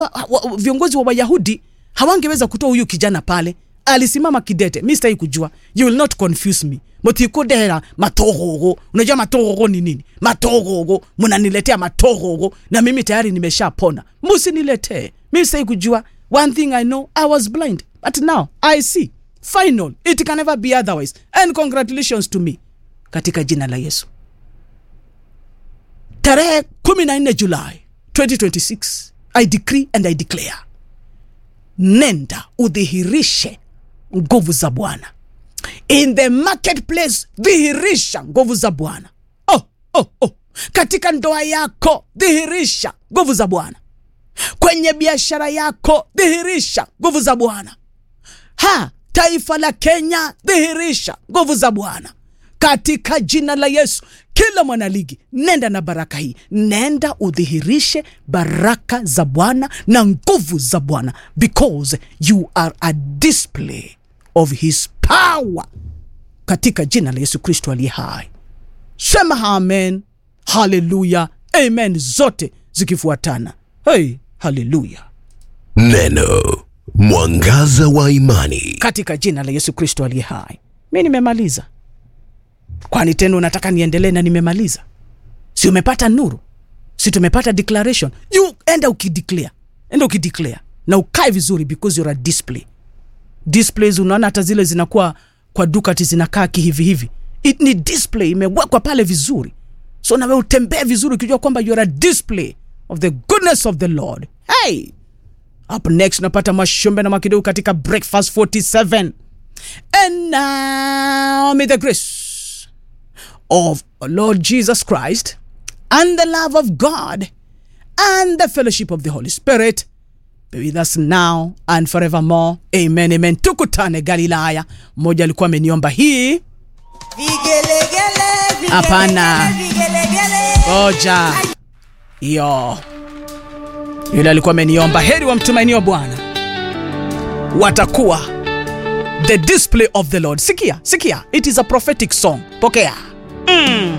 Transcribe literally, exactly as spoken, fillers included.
viongozi wa Wayahudi hawangeweza kutoa huyu kijana pale. Alisimama kidete. Mimi sitaki kujua. You will not confuse me. Motikodera matorogo. Unajua matorogo ni nini? Matorogo. Mnaniletea matorogo na mimi tayari nimeshapona. Msiniletee. Mimi sitaki kujua. One thing I know, I was blind, but now I see. Final. It can never be otherwise. And congratulations to me. Katika jina la Yesu. Tarehe kumi na nne Julai twenty twenty-six, I decree and I declare. Nenda udhihirishe nguvu za Bwana. In the marketplace, dhihirisha nguvu za Bwana. Oh, oh, oh. Katika ndoa yako, dhihirisha nguvu za Bwana. Kwenye biashara yako, dhihirisha nguvu za Bwana. Ha, taifa la Kenya, dhihirisha nguvu za Bwana. Katika jina la Yesu, kila mwanaligi, nenda na baraka hii. Nenda udhihirishe baraka za Bwana na nguvu za Bwana, because you are a display of his power. Katika jina la Yesu Kristo aliye hai. Sema amen, hallelujah, amen, zote zikifuatana. Hey, hallelujah. Neno mwangaza wa imani. Katika jina la Yesu Kristo aliye hai. Mimi nimemaliza. Kwani tena unataka niendelee na nimemaliza? Si umepata nuru? Si tumepata declaration? You enda ukideclare. Enda ukideclare. Na ukae vizuri, because you're a display. Displays unaona hata zile zinakuwa kwa duka ati zinakaa kihivi hivi. It ni display, imewekwa pale vizuri. So na wewe utembee vizuri ukijua kwamba you're a display of the goodness of the Lord. Hey! Up next napata Mashombe na Makidu katika Breakfast forty-seven. And now may the grace of Lord Jesus Christ and the love of God and the fellowship of the Holy Spirit be with us now and forevermore. Amen, amen. Tukutane Galilaya. Mmoja alikuwa ameniomba hii. Hapana. Oja. Yo. Yule alikuwa ameniomba, heri wa mtumainio Bwana watakuwa the display of the Lord. Sikia, sikia. It is a prophetic song. Pokea. Mm.